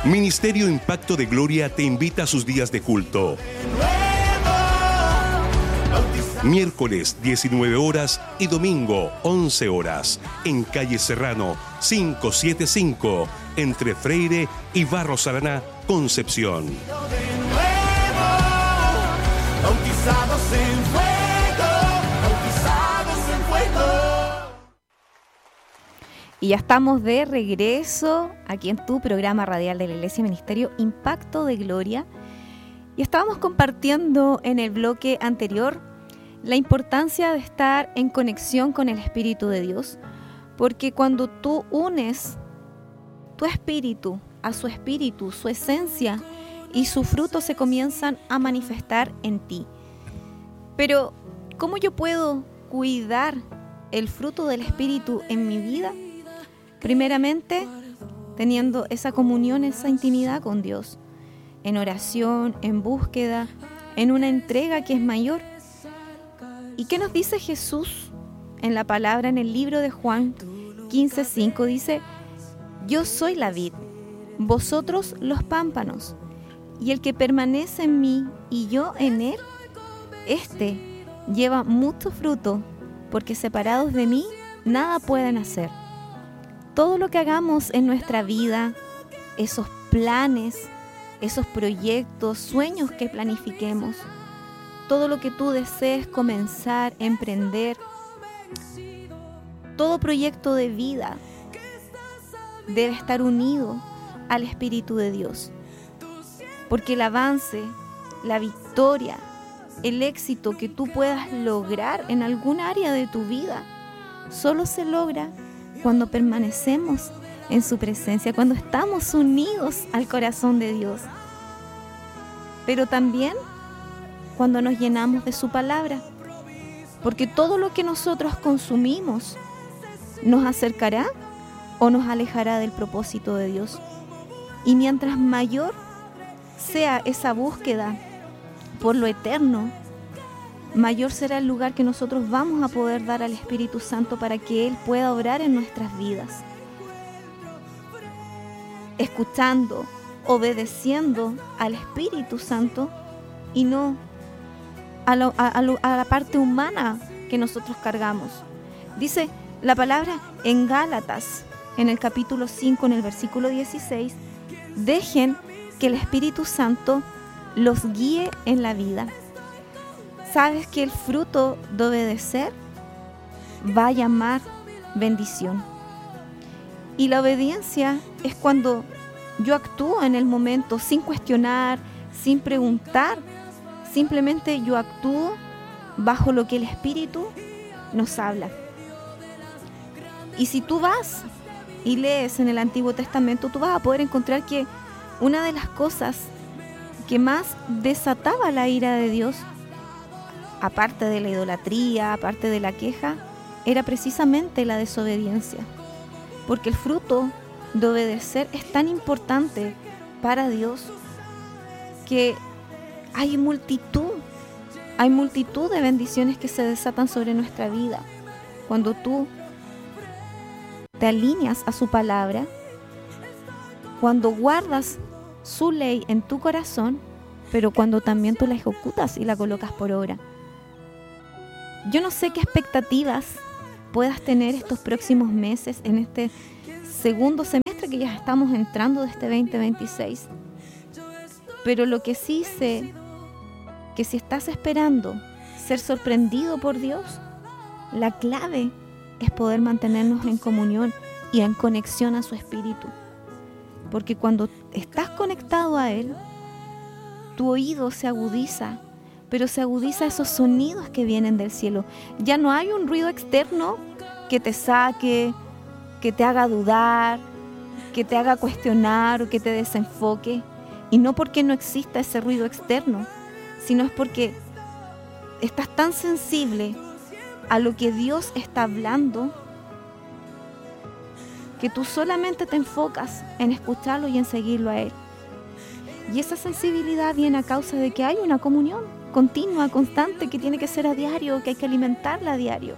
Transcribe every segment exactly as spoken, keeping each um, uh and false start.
Ministerio Impacto de Gloria te invita a sus días de culto. Miércoles diecinueve horas y domingo once horas en calle Serrano quinientos setenta y cinco entre Freire y Barros Araná, Concepción. Bautizados en fuego, bautizados en fuego. Y ya estamos de regreso aquí en tu programa radial de la Iglesia Ministerio Impacto de Gloria. Y estábamos compartiendo en el bloque anterior la importancia de estar en conexión con el Espíritu de Dios, porque cuando tú unes tu espíritu a su espíritu, su esencia y sus frutos se comienzan a manifestar en ti. Pero, ¿cómo yo puedo cuidar el fruto del Espíritu en mi vida? Primeramente, teniendo esa comunión, esa intimidad con Dios, en oración, en búsqueda, en una entrega que es mayor. ¿Y qué nos dice Jesús en la palabra en el libro de Juan quince cinco? Dice: yo soy la vid, vosotros los pámpanos, y el que permanece en mí y yo en él, este lleva mucho fruto, porque separados de mí nada pueden hacer. Todo lo que hagamos en nuestra vida, esos planes, esos proyectos, sueños que planifiquemos, todo lo que tú desees comenzar, emprender, todo proyecto de vida debe estar unido al Espíritu de Dios. Porque el avance, la victoria, el éxito que tú puedas lograr en algún área de tu vida, solo se logra cuando permanecemos en su presencia, cuando estamos unidos al corazón de Dios. Pero también cuando nos llenamos de su palabra, porque todo lo que nosotros consumimos nos acercará o nos alejará del propósito de Dios. Y mientras mayor sea esa búsqueda por lo eterno, mayor será el lugar que nosotros vamos a poder dar al Espíritu Santo para que Él pueda obrar en nuestras vidas. Escuchando, obedeciendo al Espíritu Santo y no a, lo, a, a, lo, a la parte humana que nosotros cargamos. Dice la palabra en Gálatas, en el capítulo cinco, en el versículo dieciséis, dejen que el Espíritu Santo los guíe en la vida. ¿Sabes que el fruto de obedecer va a llamar bendición? Y la obediencia es cuando yo actúo en el momento sin cuestionar, sin preguntar. Simplemente yo actúo bajo lo que el Espíritu nos habla. Y si tú vas y lees en el Antiguo Testamento, tú vas a poder encontrar que una de las cosas que más desataba la ira de Dios, aparte de la idolatría, aparte de la queja, era precisamente la desobediencia. Porque el fruto de obedecer es tan importante para Dios que hay multitud, hay multitud de bendiciones que se desatan sobre nuestra vida cuando tú te alineas a su palabra, cuando guardas su ley en tu corazón, pero cuando también tú la ejecutas y la colocas por obra. Yo no sé qué expectativas puedas tener estos próximos meses, en este segundo semestre que ya estamos entrando de este veinte veintiséis, pero lo que sí sé, que si estás esperando ser sorprendido por Dios, la clave es poder mantenernos en comunión y en conexión a su Espíritu. Porque cuando estás conectado a Él, tu oído se agudiza, pero se agudiza esos sonidos que vienen del cielo. Ya no hay un ruido externo que te saque, que te haga dudar, que te haga cuestionar o que te desenfoque. Y no porque no exista ese ruido externo, sino es porque estás tan sensible a lo que Dios está hablando que tú solamente te enfocas en escucharlo y en seguirlo a Él. Y esa sensibilidad viene a causa de que hay una comunión continua, constante, que tiene que ser a diario, que hay que alimentarla a diario.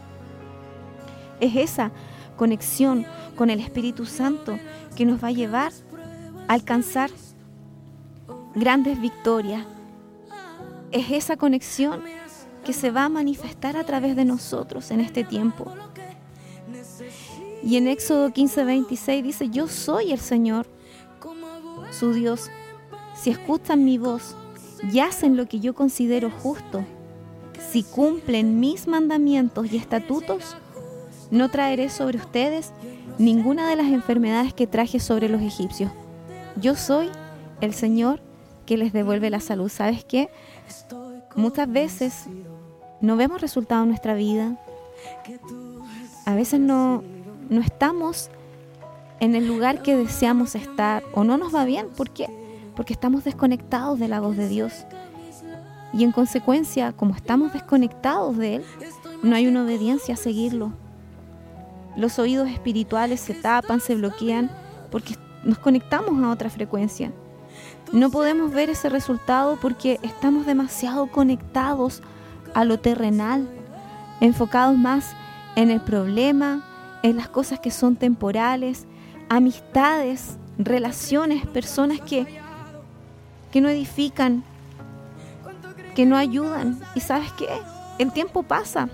Es esa conexión con el Espíritu Santo que nos va a llevar alcanzar grandes victorias. Es esa conexión que se va a manifestar a través de nosotros en este tiempo. Y en Éxodo quince veintiséis dice: yo soy el Señor, su Dios. Si escuchan mi voz y hacen lo que yo considero justo, si cumplen mis mandamientos y estatutos, no traeré sobre ustedes ninguna de las enfermedades que traje sobre los egipcios. Yo soy el Señor que les devuelve la salud. ¿Sabes qué? Muchas veces no vemos resultados en nuestra vida. A veces no, no estamos en el lugar que deseamos estar, o no nos va bien. ¿Por qué? Porque estamos desconectados de la voz de Dios. Y en consecuencia, como estamos desconectados de Él, no hay una obediencia a seguirlo. Los oídos espirituales se tapan, se bloquean, porque nos conectamos a otra frecuencia. No podemos ver ese resultado porque estamos demasiado conectados a lo terrenal, enfocados más en el problema, en las cosas que son temporales, amistades, relaciones, personas que, que no edifican, que no ayudan. ¿Y sabes qué? El tiempo pasa.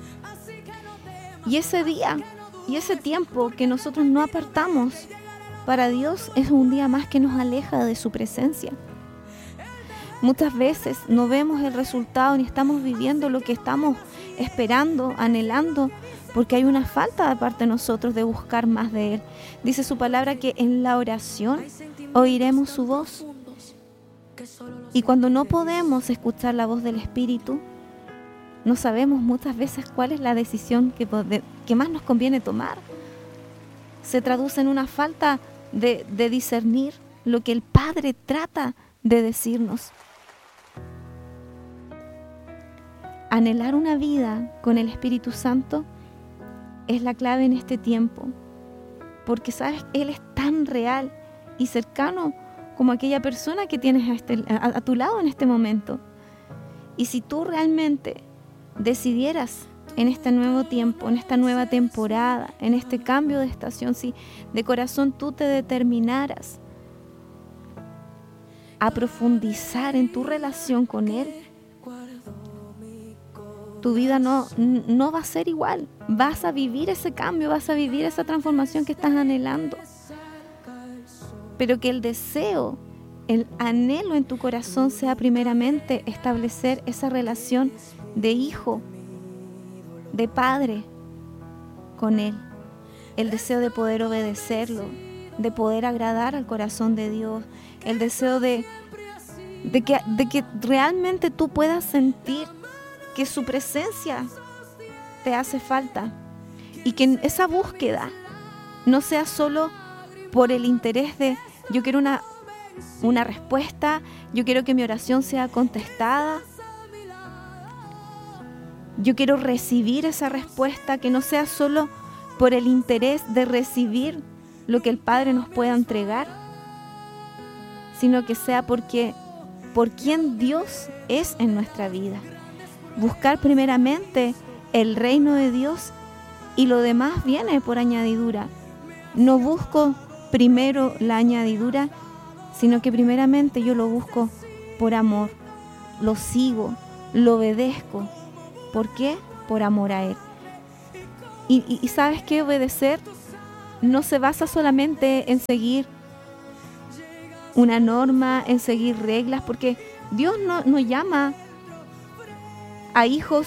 Y ese día y ese tiempo que nosotros no apartamos para Dios es un día más que nos aleja de su presencia. Muchas veces no vemos el resultado ni estamos viviendo lo que estamos esperando, anhelando, porque hay una falta de parte de nosotros de buscar más de Él. Dice su palabra que en la oración oiremos su voz. Y cuando no podemos escuchar la voz del Espíritu, no sabemos muchas veces cuál es la decisión que, que más nos conviene tomar. Se traduce en una falta de, de discernir lo que el Padre trata de decirnos. Anhelar una vida con el Espíritu Santo es la clave en este tiempo, porque sabes, Él es tan real y cercano como aquella persona que tienes a, este, a, a tu lado en este momento. Y si tú realmente decidieras en este nuevo tiempo, en esta nueva temporada, en este cambio de estación, si de corazón tú te determinaras a profundizar en tu relación con Él, tu vida no, no va a ser igual. Vas a vivir ese cambio, vas a vivir esa transformación que estás anhelando. Pero que el deseo, el anhelo en tu corazón sea primeramente establecer esa relación de hijo, de padre con Él. El deseo de poder obedecerlo, de poder agradar al corazón de Dios. El deseo de, de, que, de que realmente tú puedas sentir que su presencia te hace falta. Y que esa búsqueda no sea solo por el interés de yo quiero una, una respuesta, yo quiero que mi oración sea contestada, yo quiero recibir esa respuesta, que no sea solo por el interés de recibir lo que el Padre nos pueda entregar, sino que sea porque por quien Dios es en nuestra vida. Buscar primeramente el reino de Dios y lo demás viene por añadidura. No busco primero la añadidura, sino que primeramente yo lo busco por amor. Lo sigo, lo obedezco. ¿Por qué? Por amor a Él. Y, y, y ¿sabes qué? Obedecer no se basa solamente en seguir una norma, en seguir reglas, porque Dios no nos llama a hijos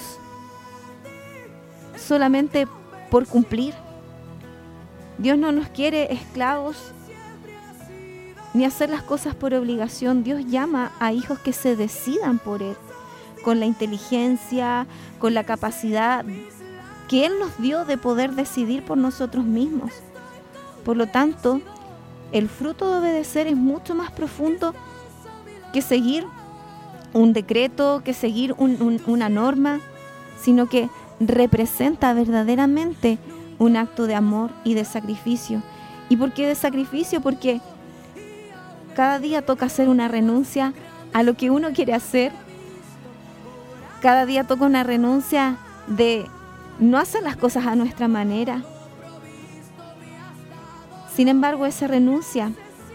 solamente por cumplir. Dios no nos quiere esclavos ni hacer las cosas por obligación. Dios llama a hijos que se decidan por Él, con la inteligencia, con la capacidad que Él nos dio de poder decidir por nosotros mismos. Por lo tanto, el fruto de obedecer es mucho más profundo que seguir un decreto, que seguir un, un, una norma, sino que representa verdaderamente un acto de amor y de sacrificio. ¿Y por qué de sacrificio? Porque cada día toca hacer una renuncia a lo que uno quiere hacer. Cada día toca una renuncia de no hacer las cosas a nuestra manera. Sin embargo, esa renuncia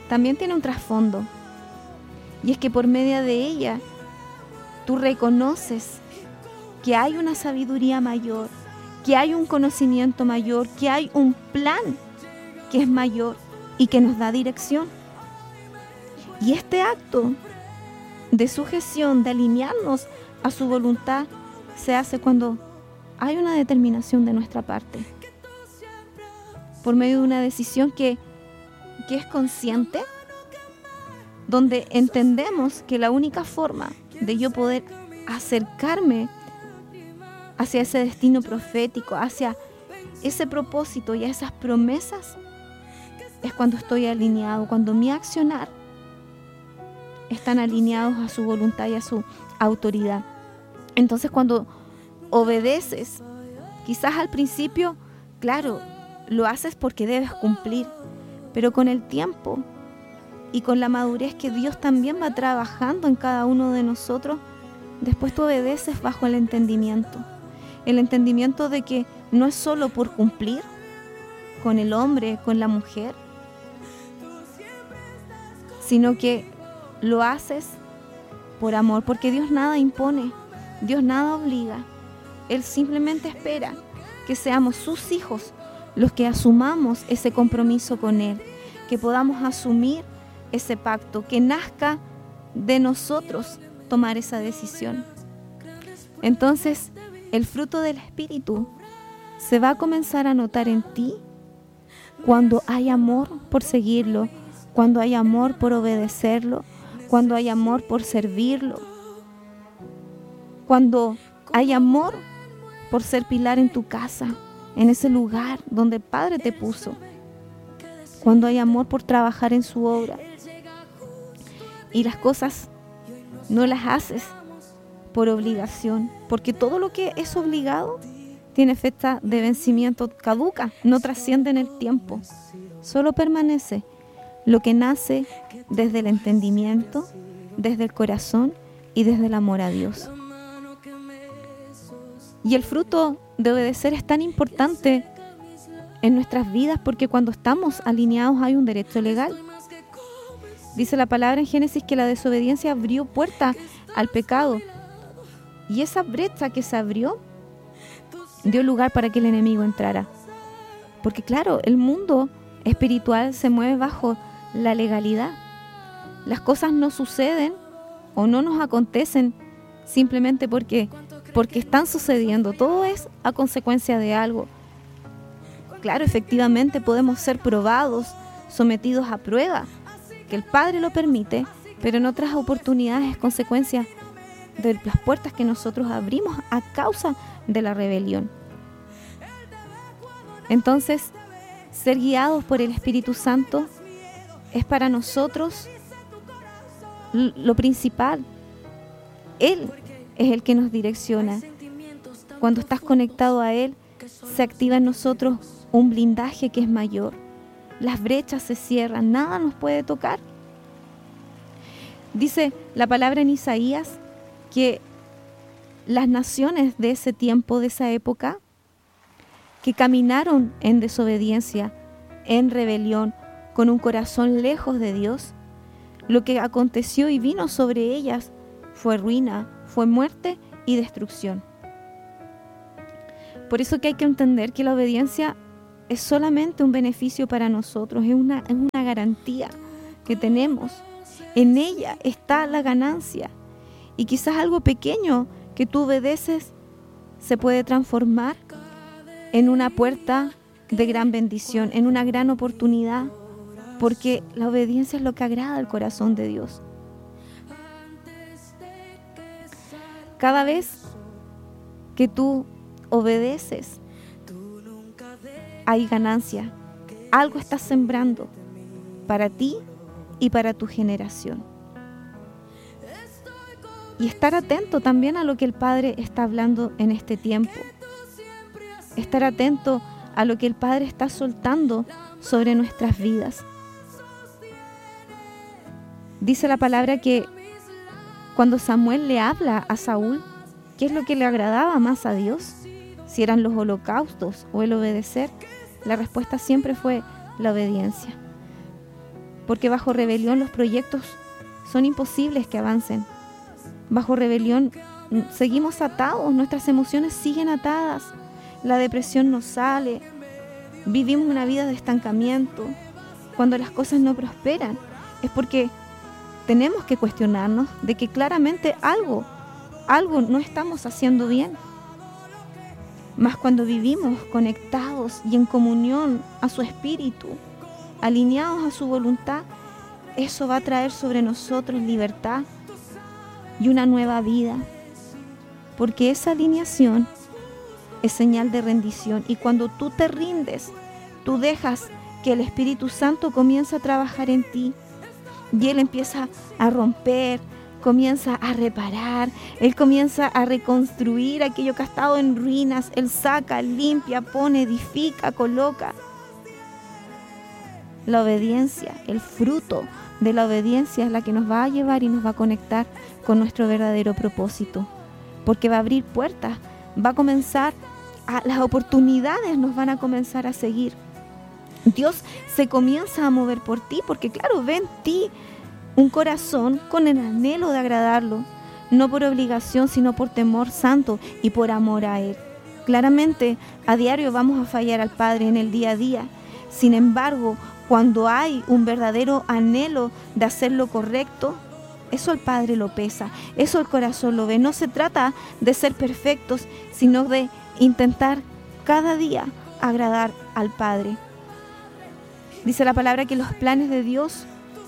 también tiene un trasfondo. Y es que por medio de ella, tú reconoces que hay una sabiduría mayor, que hay un conocimiento mayor, que hay un plan que es mayor y que nos da dirección. Y este acto de sujeción, de alinearnos a su voluntad, se hace cuando hay una determinación de nuestra parte, por medio de una decisión que, que es consciente, donde entendemos que la única forma de yo poder acercarme hacia ese destino profético, hacia ese propósito y a esas promesas, es cuando estoy alineado, cuando mi accionar están alineados a su voluntad y a su autoridad. Entonces, cuando obedeces, quizás al principio, claro, lo haces porque debes cumplir, pero con el tiempo y con la madurez que Dios también va trabajando en cada uno de nosotros, después tú obedeces bajo el entendimiento. El entendimiento de que no es solo por cumplir con el hombre, con la mujer, sino que lo haces por amor, porque Dios nada impone, Dios nada obliga. Él simplemente espera que seamos sus hijos los que asumamos ese compromiso con Él, que podamos asumir ese pacto, que nazca de nosotros tomar esa decisión. Entonces, el fruto del Espíritu se va a comenzar a notar en ti cuando hay amor por seguirlo, cuando hay amor por obedecerlo, cuando hay amor por servirlo, cuando hay amor por ser pilar en tu casa, en ese lugar donde el Padre te puso, cuando hay amor por trabajar en su obra. Y las cosas no las haces por obligación, porque todo lo que es obligado tiene fecha de vencimiento, caduca, no trasciende en el tiempo. Solo permanece lo que nace desde el entendimiento, desde el corazón y desde el amor a Dios. Y el fruto de obedecer es tan importante en nuestras vidas porque cuando estamos alineados hay un derecho legal. Dice la palabra en Génesis que la desobediencia abrió puerta al pecado. Y esa brecha que se abrió dio lugar para que el enemigo entrara. Porque claro, el mundo espiritual se mueve bajo la legalidad. Las cosas no suceden o no nos acontecen simplemente porque, porque están sucediendo. Todo es a consecuencia de algo. Claro, efectivamente podemos ser probados, sometidos a prueba, que el Padre lo permite, pero en otras oportunidades es consecuencia de las puertas que nosotros abrimos a causa de la rebelión. Entonces, ser guiados por el Espíritu Santo es para nosotros lo principal. Él es el que nos direcciona. Cuando estás conectado a Él, se activa en nosotros un blindaje que es mayor. Las brechas se cierran, nada nos puede tocar. Dice la palabra en Isaías que las naciones de ese tiempo, de esa época, que caminaron en desobediencia, en rebelión, con un corazón lejos de Dios, lo que aconteció y vino sobre ellas fue ruina, fue muerte y destrucción. Por eso que hay que entender que la obediencia es solamente un beneficio para nosotros, es una, es una garantía que tenemos. En ella está la ganancia. Y quizás algo pequeño que tú obedeces se puede transformar en una puerta de gran bendición, en una gran oportunidad, porque la obediencia es lo que agrada al corazón de Dios. Cada vez que tú obedeces, hay ganancia. Algo estás sembrando para ti y para tu generación. Y estar atento también a lo que el Padre está hablando en este tiempo. Estar atento a lo que el Padre está soltando sobre nuestras vidas. Dice la palabra que cuando Samuel le habla a Saúl, ¿qué es lo que le agradaba más a Dios? Si eran los holocaustos o el obedecer, la respuesta siempre fue la obediencia. porque bajo rebelión los proyectos son imposibles que avancen. Bajo rebelión seguimos atados, nuestras emociones siguen atadas, la depresión nos sale, vivimos una vida de estancamiento. Cuando las cosas no prosperan, es porque tenemos que cuestionarnos de que claramente algo, algo no estamos haciendo bien. Mas cuando vivimos conectados y en comunión a su espíritu, alineados a su voluntad, eso va a traer sobre nosotros libertad y una nueva vida. Porque esa alineación es señal de rendición. Y cuando tú te rindes, tú dejas que el Espíritu Santo comience a trabajar en ti. Y Él empieza a romper, comienza a reparar, Él comienza a reconstruir aquello que ha estado en ruinas. Él saca, limpia, pone, edifica, coloca. La obediencia, el fruto de la obediencia es la que nos va a llevar y nos va a conectar con nuestro verdadero propósito. Porque va a abrir puertas, va a comenzar, a, las oportunidades nos van a comenzar a seguir. Dios se comienza a mover por ti, porque claro, ve en ti un corazón con el anhelo de agradarlo, no por obligación, sino por temor santo y por amor a Él. Claramente, a diario vamos a fallar al Padre en el día a día. Sin embargo, cuando hay un verdadero anhelo de hacer lo correcto, eso el Padre lo pesa, eso el corazón lo ve. No se trata de ser perfectos, sino de intentar cada día agradar al Padre. Dice la palabra que los planes de Dios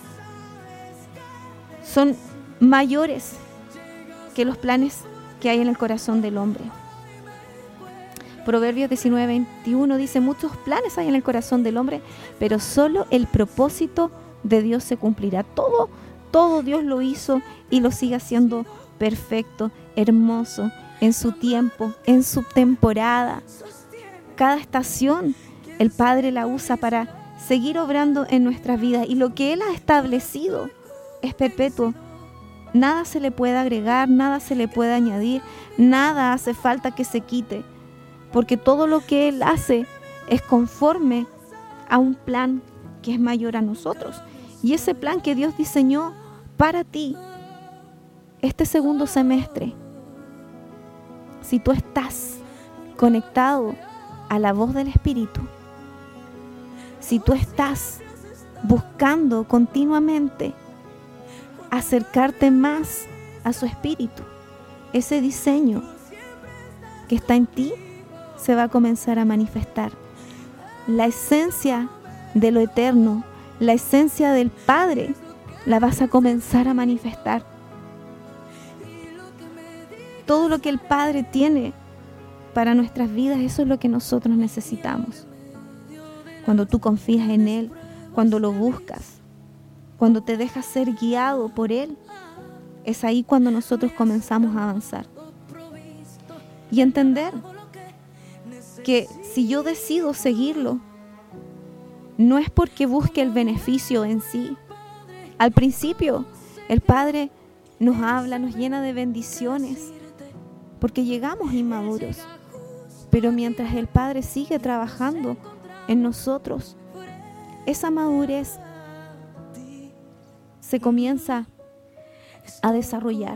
son mayores que los planes que hay en el corazón del hombre. Proverbios diecinueve veintiuno dice: muchos planes hay en el corazón del hombre, pero solo el propósito de Dios se cumplirá. Todo, todo Dios lo hizo y lo sigue haciendo perfecto, hermoso, en su tiempo, en su temporada. Cada estación el Padre la usa para seguir obrando en nuestras vidas, y lo que Él ha establecido es perpetuo. Nada se le puede agregar, nada se le puede añadir, nada hace falta que se quite, porque todo lo que Él hace es conforme a un plan que es mayor a nosotros. Y ese plan que Dios diseñó para ti, este segundo semestre, si tú estás conectado a la voz del Espíritu, si tú estás buscando continuamente acercarte más a su Espíritu, ese diseño que está en ti se va a comenzar a manifestar. La esencia de lo eterno, la esencia del Padre, la vas a comenzar a manifestar. Todo lo que el Padre tiene para nuestras vidas, eso es lo que nosotros necesitamos. Cuando tú confías en Él, cuando lo buscas, cuando te dejas ser guiado por Él, es ahí cuando nosotros comenzamos a avanzar. Y entender que si yo decido seguirlo, no es porque busque el beneficio en sí. Al principio, el Padre nos habla, nos llena de bendiciones, porque llegamos inmaduros. Pero mientras el Padre sigue trabajando en nosotros, esa madurez se comienza a desarrollar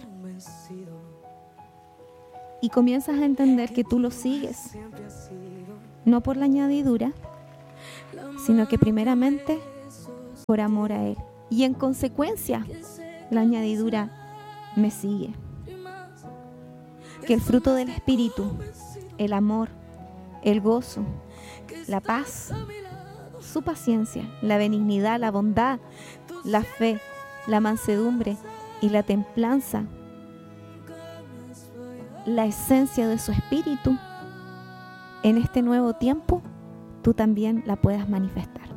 y comienzas a entender que tú lo sigues no por la añadidura, sino que primeramente por amor a Él, y en consecuencia la añadidura me sigue. Que el fruto del Espíritu, el amor, el gozo, la paz, su paciencia, la benignidad, la bondad, la fe, la mansedumbre y la templanza, la esencia de su Espíritu, en este nuevo tiempo tú también la puedas manifestar.